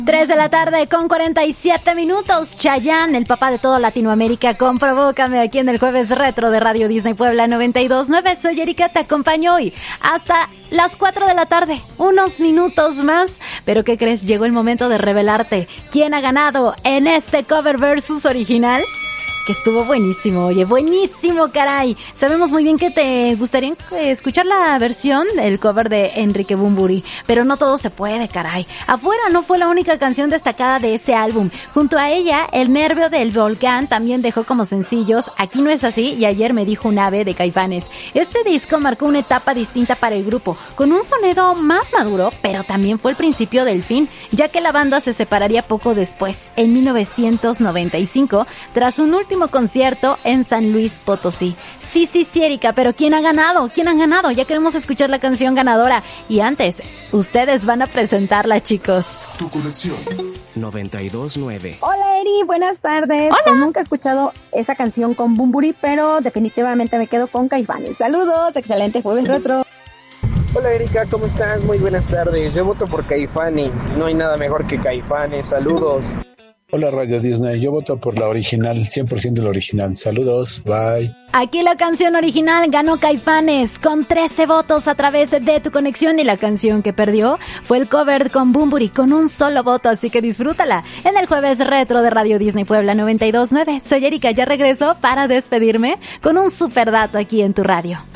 3 de la tarde con 47 minutos. Chayanne, el papá de toda Latinoamérica, con Provócame aquí en el Jueves Retro de Radio Disney Puebla 92.9. Soy Erika, te acompaño hoy hasta las 4 de la tarde, unos minutos más. Pero ¿qué crees? Llegó el momento de revelarte quién ha ganado en este cover versus original. Que estuvo buenísimo, oye, buenísimo, caray. Sabemos muy bien que te gustaría escuchar la versión, el cover de Enrique Bunbury, pero no todo se puede, caray. Afuera no fue la única canción destacada de ese álbum. Junto a ella, El Nervio del Volcán también dejó como sencillos Aquí no es así y Ayer me dijo un ave de Caifanes. Este disco marcó una etapa distinta para el grupo, con un sonido más maduro, pero también fue el principio del fin, ya que la banda se separaría poco después, en 1995, tras un último concierto en San Luis Potosí. Sí, Erika, pero ¿quién ha ganado? ¿Quién ha ganado? Ya queremos escuchar la canción ganadora. Y antes, ustedes van a presentarla, chicos. Tu conexión 92.9. Hola, Eri, buenas tardes. Hola. Pues nunca he escuchado esa canción con Bunbury, pero definitivamente me quedo con Caifanes. Saludos, excelente Jueves Retro. Hola Erika, ¿cómo estás? Muy buenas tardes. Yo voto por Caifanes. No hay nada mejor que Caifanes. Saludos. Hola Radio Disney, yo voto por la original, 100% la original. Saludos, bye. Aquí la canción original ganó Caifanes con 13 votos a través de Tu Conexión, y la canción que perdió fue el cover con Bunbury con un solo voto, así que disfrútala en el Jueves Retro de Radio Disney Puebla 92.9. Soy Erika, ya regreso para despedirme con un super dato aquí en tu radio.